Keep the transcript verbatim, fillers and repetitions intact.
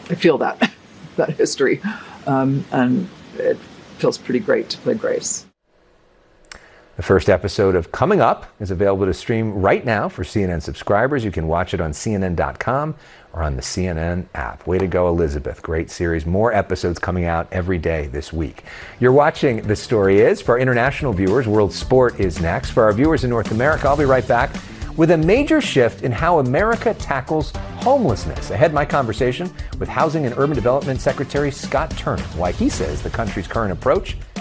I feel that, that history. Um, and it feels pretty great to play Grace. The first episode of Coming Up is available to stream right now for C N N subscribers. You can watch it on C N N dot com or on the C N N app. Way to go, Elizabeth. Great series. More episodes coming out every day this week. You're watching The Story Is. For our international viewers, World Sport is next. For our viewers in North America, I'll be right back with a major shift in how America tackles homelessness. Ahead, my conversation with Housing and Urban Development Secretary Scott Turner, why he says the country's current approach